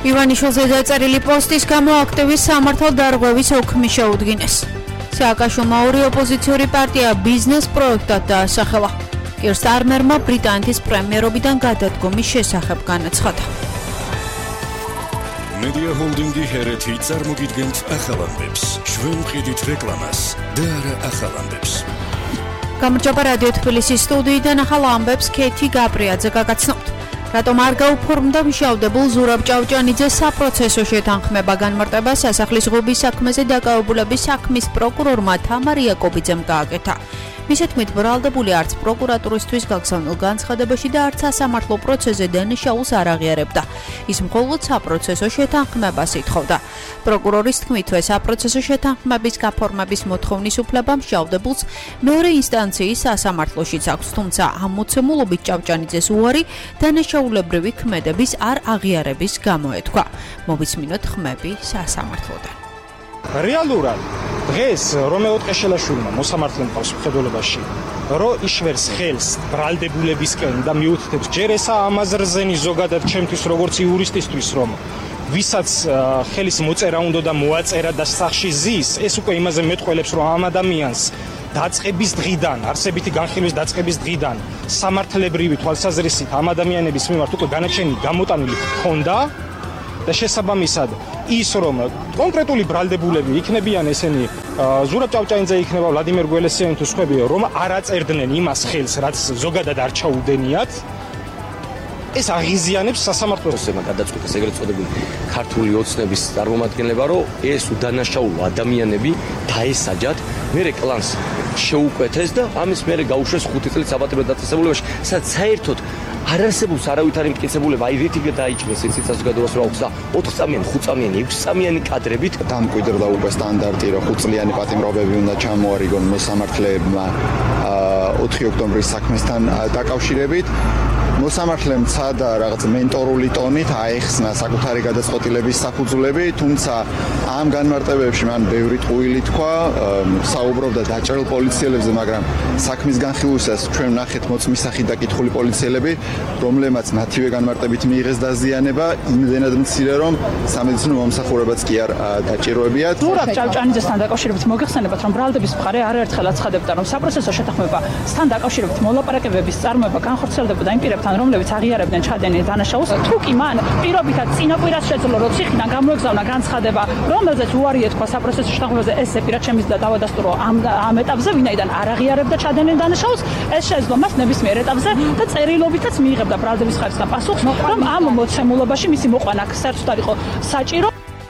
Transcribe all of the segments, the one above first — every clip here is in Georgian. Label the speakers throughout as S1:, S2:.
S1: ივანიშვილზე დაწერილი პოსტის გამო აქტივის სამართალ დარღვევის ოქმი შეუდგინეს. სააკაშვილმა ორი ოპოზიციური პარტია ბიზნეს პროექტად დაასახელა. კირ სტარმერმა ბრიტანეთის პრემიერობიდან გადადგომის შესახებ განაცხადა.
S2: Media Holding-ი ჰერეთი წარმოგიდგენთ ახალ ამბებს. ჩვენ ვყიდით რეკლამას და არა ახალ ამბებს.
S1: გამარჯობა რადიო თბილისის სტუდიიდან ახალ ამბებს ქეთი გაბრიაძე გაგაცნობთ. რატომ არ გაუფორმდა მშავდებულ ზურაბ ჭავჭანიძეს საპროცესო შეთანხმება განმარტება სასახლის ღობის საქმეზე დაკავებულების საქმის პროკურორმა თამარ იაკობიძემ გააკეთა. მისით თქმით, ბრალდებული არც პროკურატურისთვის გაგზავნილ განცხადებაში და არც სასამართლო პროცესზე დანაშაულს არ აღიარებდა. ის მხოლოდ საპროცესო შეთანხმებას ითხოვდა. პროკურორის თქმითვე, საპროცესო შეთანხმების გაფორმების მოთხოვნის უფლება მშავდებულს მეორე ინსტანციის სასამართლოშიც აქვს, თუმცა ამ მოცემულობით ჭავჭანიძეს უარი დანაშაულებრივი ქმედების არ აღიარების გამო ეთქვა. მოვისმინოთ ხმები სასამართლოდან.
S3: რეალურად დღეს რომეო ტყეშელაშვილმა მოსამართლემ ყავს მხედველობაში რომ იშვერს ხელს ბრალდებულებისკენ და მიუთითებს ჯერ ესა ამაზრზენი ზოგადად ჩემთვის როგორც იურისტისთვის რომ ვისაც ხელის მოწერა უნდა და მოაწერა და სახში ზის ეს უკვე იმაზე მეტყველებს რომ ამ ადამიანს დაწყების დღიდან არსებითი განხილვის დაწყების დღიდან სამართლებრივი თვალსაზრისით ამ ადამიანების მიმართ უკვე განაჩენი გამოტანილი ჰქონდა და შესაბამისად ის რომ კონკრეტული ბრალდებულები იქნებიან ესენი ზურაბ ჭავჭანიძე იქნება ვლადიმერ გველესიანი თუ სხვები რომ არ აწერდნენ იმას ხელს რაც ზოგადად არ ჩაუდენიათ ეს აღიზიანებს სასამართლოს
S4: გადაწყვეტეს ეგრეთ წოდებული ქართული ოცნების წარმომადგენლება რომ ეს უდანაშაულო ადამიანები დაესაჯათ მერე კლანს შეუკვეთეს და ამის მერე გაუშვეს 5 წლის საპატიმრო დაწესებულებაში სადაც საერთოდ არ არსებობს არავითარი მტკიცებულება აი რითი დაიჭრეს ეს საზოგადოებას რა აქვს და 4 წამიანი 5 წამიანი 6 წამიანი კადრებით
S5: დამკვიდრდა უკვე სტანდარტი რომ 5 წლიანი პატიმრობები უნდა ჩამოარიგონ მოსამართლეებმა 4 ოქტომბრის საქმესთან დაკავშირებით მოსამართლემ ცადა რაღაც მენტორული ტონით აეხსნა საკუთარი გადაწყვეტილების საფუძვლები, თუმცა ამ განმარტებებში მან ბევრი ტყუილი თქვა, საუბრობდა დაჭრილ პოლიციელებზე, მაგრამ საქმის განხილვისას ჩვენ ვნახეთ მოწმისახით დაკითხული პოლიციელები, რომლებმაც მათივე განმარტებით მიიღეს დაზიანება, იმდენად მცირე რომ სამედიცინო მომსახურებაც კი არ დაჭიროებიათ.
S6: ზურაბ ჭავჭანიძესთან დაკავშირებით მოგეხსენებათ, რომ ბრალდების მხარე არაერთხელ აცხადებდა, რომ საპროცესო შეთანხმებასთან დაკავშირებით მოლაპარაკებების წარმოება განხორციელდებოდა იმ პირებთან, რომლებიც აღიარებდნენ ჩადენილ დანაშაულს. თუ კი მან პირობითად წინა კვირას შეძლო, რომ ციხიდან გამოეგზავნა განცხადება, რომელზეც უარი ეთქვა საპროცესო შეთანხმებაზე, ეს პირად შემიძლია დავადასტურო ამ ეტაპზე, ვინაიდან არ აღიარებდა ჩადენილ დანაშაულს, ეს შეეძლო მას ნებისმიერ ეტაპზე და წერილობითაც მიიღებდა ბრალდების ხარისხთან პასუხს, რომ ამ მოცემულობაში მისი მოყვანა საერთოდ იყო საჭირო.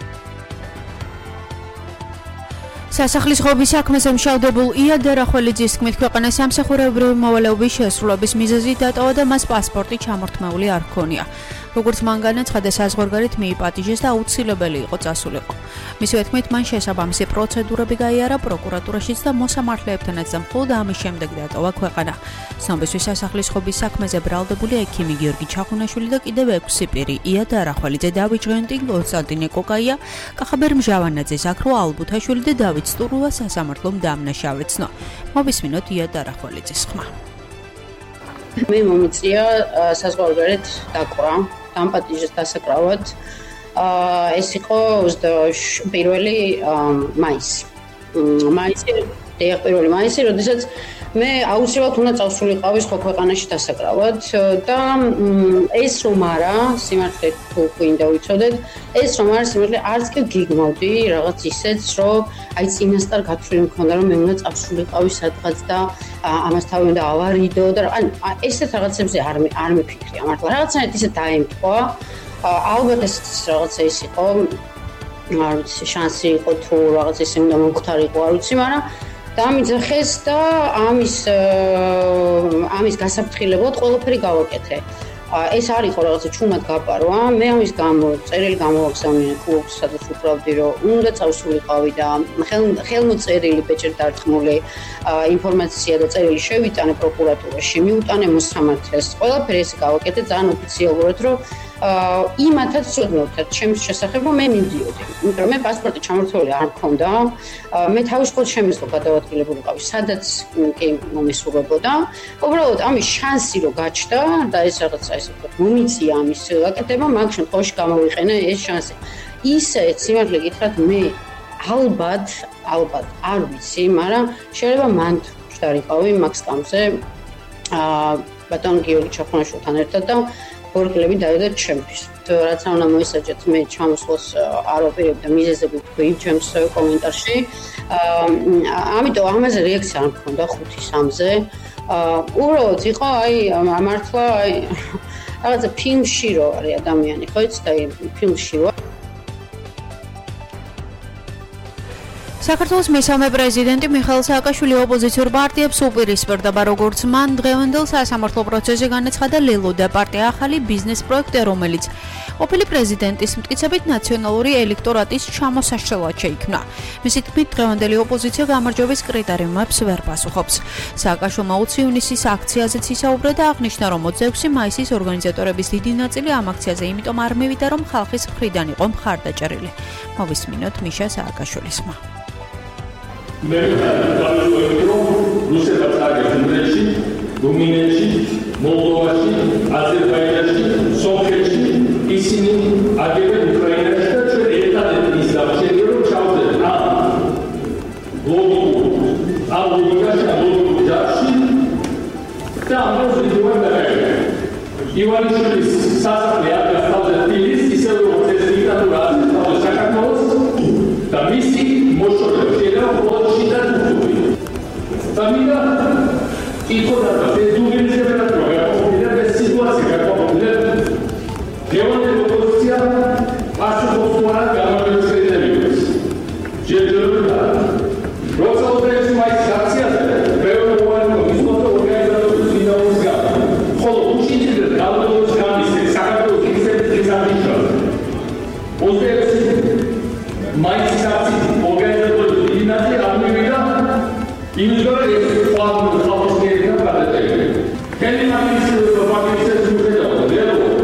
S1: სასახლის ღობის საქმეზე მშავდებულ იადა რახველიძის თქმით, ქვეყანას სამსახურებრივი მოვალეობის შესრულების მიზეზი დატოვა და მას პასპორტი ჩამორთმეული არ ჰქონია. როგორც მან განაცხადა, საზღვარგარეთ მიიპატიჟეს და აუცილებელი იყო წასულიყო. მისივე თქმით, მან შესაბამისი პროცედურები გაიარა პროკურატურაშიც და მოსამართლეებთანაც და მხოლოდ ამის შემდეგ დატოვა ქვეყანა. ცნობისთვის სასახლის ღობის საქმეზე ბრალდებულია ექიმი გიორგი ჩახუნაშვილი და კიდევ 6 პირი: იადა რახველიძე, დავით ჟღენტი, კონსტანტინე კოკაია, კახაბერ მჟავანაძე, ზაქრო ალბუთაშვილი და დავით სტურუა სასამართლომ დაამნაშავეცნო. მოვისმინოთ იადა რახველიძის ხმა.
S7: მე მომიწია საზღვარგარეთ დაკვრა, დამპატიჟეს დასაკრავად. ეს იყო 21 მაისი. პირველი მაისი, როდესაც მე აუცილებლად უნდა წავსულიყავი სხვა ქვეყანაში დასაკრავად და ეს რომ არა, სიმართლე თუ გვინდა ვიცოდეთ, ეს რომ არა სიმართლე არც კი გიგმავდი რაღაც ისეც, რომ აი წინასწარ გათვლილი მქონდა, რომ მე უნდა წავსულიყავი სადღაც და ამას თავი უნდა ავარიდო და ან ესეთ რაღაცებზე არ მიფიქრია მართლა. რაღაცნაირად ისე დაემთხვა. ალბათ ეს რაღაცა ის იყო, არ ვიცი, შანსი იყო თუ რაღაც ისე უნდა მომختارიყო, არ ვიცი, მაგრამ დამიძახეს და ამის გასაფრთხილებლად ყველაფერი გავაკეთე. ეს არ იყო რაღაცა ჩუმად გაპარვა. მე ამის გამო წერილი გამოვაგზავნე კლუბს, სადაც უправდი, რომ უნდა წავსულიყავი და ხელმოწერილი ბეჭერ დარქმული ინფორმაცია და წერილი შევიტანე პროკურატურაში, მიუტანე მოსამართლეს. ყველაფერი ეს გავაკეთე ძალიან ოფიციალურად, რომ იმათაც ცოდნობთ ჩემს შესახებ რომ მე მივდიოდი. იმიტომ რომ მე პასპორტი ჩამორთმეული არ მქონდა. მე თავისუფლად შემიძლია გადავადგილებულიყავი, სადაც კი მომისურვებოდა. უბრალოდ ამის შანსი რო გაჩნდა და ეს რაღაცა ესე ვთქვათ, მომიწია ამის გაკეთება, მაგ შემთხვევაში გამოვიყენე ეს შანსი. ისე სიმართლე გითხრათ, მე ალბათ არ ვიცი, მაგრამ შეიძლება მან ვშდარიყავი მაქსკამზე ბატონ გიორგი ჩახუნაშვილთან ერთად და ორგლები დავიდა ჩემთვის. რაც არ უნდა მოისაჯეთ, მე ჩამოსვლას არ ვაპირებ და მიზეზები ვთქვი ჩემს კომენტარში. ამიტომ ამაზე რეაქცია არ მქონდა 5-3-ზე. უბრალოდ იყო მართლა რაღაცა ფილმში რო არის ადამიანი, ხო იცით, ფილმში რო.
S1: საქართველოს მესამე პრეზიდენტი მიხაილ სააკაშვილი ოპოზიციურ პარტიებს უპირისპირდება, როგორც მან დღევანდელ სასამართლო პროცესში განაცხადა ლელოდა პარტია ახალი ბიზნეს პროექტი, რომელიც ყოფილი პრეზიდენტის მტკიცებით ნაციონალური ელექტორატის ჩამოსაშლელად შეიქმნა. მისი თქმით, დღევანდელი ოპოზიცია გამარჯვების კრიტერიუმებს ვერ პასუხობს. სააკაშვილმა 20 ივნისის აქციაზეც ისაუბრა და აღნიშნა, რომ 26 მაისის ორგანიზატორების დიდი ნაწილი ამ აქციაზე იმიტომ არ მივიდა, რომ ხალხის მხრიდან იყო მხარდაჭერილი. მოვისმინოთ მიშა სააკაშვილისმა.
S8: მე ვიტყვი რომ რუსეთს აგებს უნგრეთში, რუმინეთში, მოლდოვაში, აზერბაიჯანში, სომხეთში ისინი აგებენ უკრაინაში და ჩვენ ერთადერთი ის დავშენია რომ ჩავდეთ ლოგიკურ ჯარში და ამას ვიდეოები ივანიშვილის სასახლე აღწევდა თბილისს ისე როგორც ეს დიქტატურა აღწევდა საქართველოს და მისი მოშორება შეიძლება მხოლოდ და თუთუბი. Familia ikoната bez dubinske pretrage, kako bez situacije, kako Leon opozicija pašu postulat gamađu srednjevikus. Četvrta. Roca odreći majskacija, preo uvarno, iznoto organizatorku svinjavog zgada. Holo, učitelj, davno zgadi se, sakako se zadišao. Odreći majskacija, organizatorku svinjavog zgada, Inizore este faptul de faptul că e neapărat de tăi. Când m-am zis că fac niște lucruri de acolo, de acolo,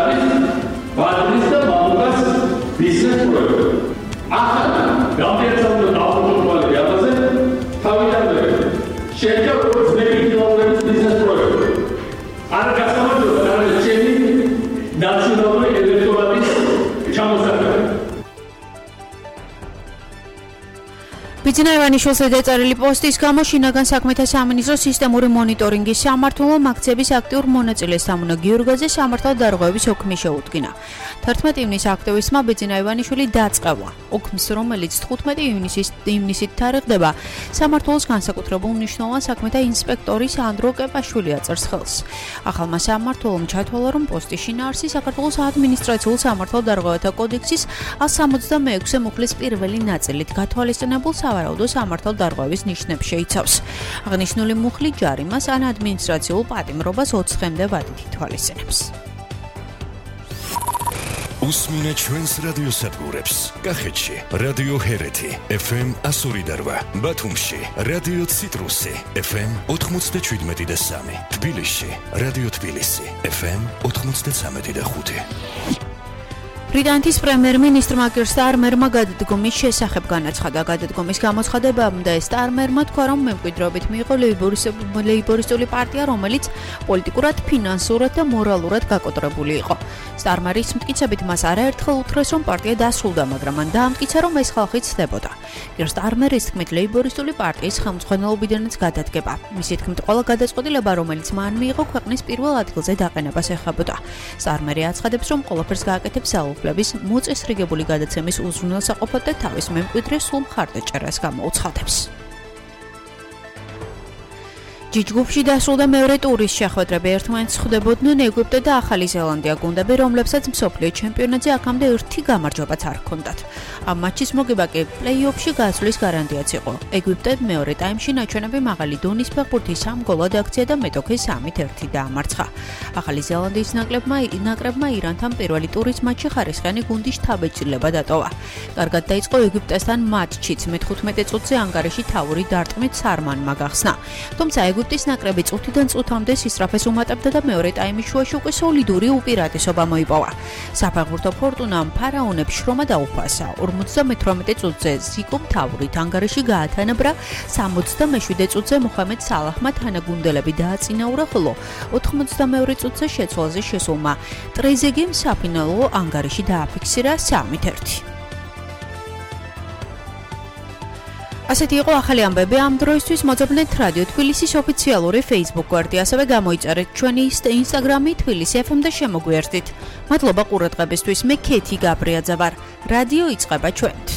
S8: va trebui să business proiect. Aha, am pensat că au făcut toate viața, ca uitat de el. Și aici au fost nebiții la un business proiect. Are ca să mă duc, are cei naționali electoraliști ce-am usat.
S1: ბიძინა ივანიშვილს დაწერილი პოსტის გამო შინაგან საქმეთა სამინისტროს სისტემური მონიტორინგის სამმართველომ აქციების აქტიურ მონაწილეს სამუნა გიორგაძე სამართალ დარღვევების ოქმი შეუდგინა. 11 ივნისის აქტივისტმა ბიძინა ივანიშვილი დაწყევა. ოქმს, რომელიც 15 ივნისით თარიღდება, სამმართველოს განსაკუთრებულ მნიშვნელოვან საქმეთა ინსპექტორის ანდრო კეპაშვილი აწერს ხელს. ახალმა სამმართველომ ჩათვალა, რომ პოსტის შინაარსი საქართველოს ადმინისტრაციულ სამართალ დარღვევათა კოდექსის 176 მუხლის პირველი ნაწილით გათვალისწინებულ სავარაუდო სამართალ დარღვევის ნიშნებს შეიცავს. აღნიშნული მუხლი ჯარიმას ან ადმინისტრაციულ პატიმრობას 20 დღემდე ვადით ითვალისწინებს.
S2: უსმინე ჩვენს რადიოსადგურებს. კახეთში რადიო ჰერეთი FM 102, ბათუმში რადიო ციტრუსი FM 97.3, თბილისში რადიო თბილისი FM 93.5.
S1: ბრიტანეთის პრემიერ-მინისტრმა კირ სტარმერმა გადადგომის შესახებ განაცხადა. გადადგომის გამოცხადებამდე სტარმერმა თქვა, რომ მემკვიდრეობით მიიღო ლეიბორისტული პარტია, რომელიც პოლიტიკურად, ფინანსურად და მორალურად გაკოტრებული იყო. სტარმერის მტკიცებით მას არაერთხელ უთხრეს, რომ პარტია დასრულდა, მაგრამ მან დაამტკიცა, რომ ეს ხალხი ცდებოდა. კირ სტარმერის თქმით, ლეიბორისტული პარტიის ხელმძღვანელობიდანაც გადადგება. მისი თქმით, ყველა გადაწყვეტილება, რომელიც მან მიიღო, ქვეყნის პირველ ადგილზე დაყენებას ეხებოდა. სტარმერი აცხადებს, რომ ყველაფერს გააკეთებს ძალაუფლების მოწესრიგებული გადაცემის უზრუნველსაყოფად და თავის მემკვიდრეს სულ მხარდაჭერას გამოუცხადებს. ჯიჯგუფში დასრულდა მეორე ტურის შეხვედრები. ერთმანეთს ხვდებოდნენ ეგვიპტე და ახალი ზელანდია გუნდები, რომლებსაც მსოფლიო ჩემპიონატზე აქამდე ერთი გამარჯვებაც არ ჰქონდათ. ამ მატჩის მოგება კი პლეი-ოფში გასვლის გარანტიაც იყო. ეგვიპტემ მეორე ტაიმში ნაჩვენები მაღალი დონის ფეხბურთი 3 გოლად აქცია და მეტოქე 3-1 დაამარცხა. ახალი ზელანდიის ნაკრებმა ირანთან პირველი ტურის მატჩი ხარისხიანი გუნდის შთაბეჭდილება დატოვა. კარგად დაიწყო ეგვიპტესთან მატჩიც, მე-15 წუთზე ანგარიში თავური დარტყმით სარმანმა გახსნა. თუმცა ეგვიპტის ნაკრები წუთიდან წუთამდე სისწრაფეს უმატებდა და მეორე ტაიმის შუაში უკვე სოლიდური უპირატესობა მოიპოვა. საფეხბურთო ფორტუნამ ფარაონებს შრომა დაუფასა. 58 წუთზე ზიკო მთავრით ანგარიში გაათანაბრა, 67 წუთზე მოხამედ სალაჰმა თანაგუნდელები დააწინაურა, ხოლო 92 წუთზე შეცვალზე შესულმა ტრეზეგემ საფინალო ანგარიში დააფიქსირა 3-1. ასეთი იყო ახალი ამბები ამ დროისთვის. მოძებნეთ რადიო თბილისის ოფიციალური Facebook გვერდი, ასევე გამოიწერეთ ჩვენი Instagram-ი თბილისი FM და შემოგვიერთდით. მადლობა ყურადღებისთვის. მე ქეთი გაბრიაძე ვარ. რადიო იწყება ჩვენთ.